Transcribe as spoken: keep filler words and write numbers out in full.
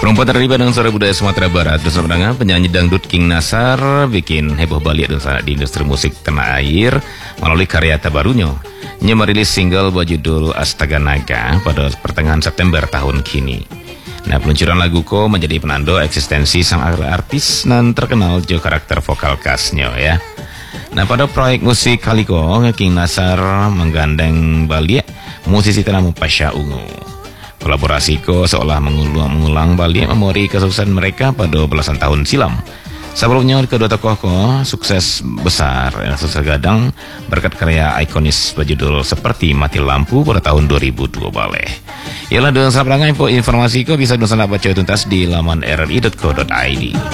Perempuan dari Bandung Suara Budaya Sumatera Barat, Nusa Tenggara, penyanyi dangdut King Nasar bikin heboh balik di industri musik tanah air melalui karya terbarunya. Nya merilis single berjudul Astaga Naga pada pertengahan September tahun kini. Nah, peluncuran lagu ko menjadi penanda eksistensi sang artis dan terkenal juga karakter vokal khasnya ya. Nah, pada proyek musik kali ko, King Nasar menggandeng balik musisi ternama Pasha Ungu. Kolaborasi ko seolah mengulang, mengulang balik memori kesuksesan mereka pada belasan tahun silam. Sebelumnya kedua tokoh ko sukses besar, ya, sukses gadang berkat karya ikonis berjudul Seperti Mati Lampu pada tahun dua ribu dua baleh. Ialah dengan sahabat info informasi ko bisa bisa baca tuntas di laman r r i dot co dot i d.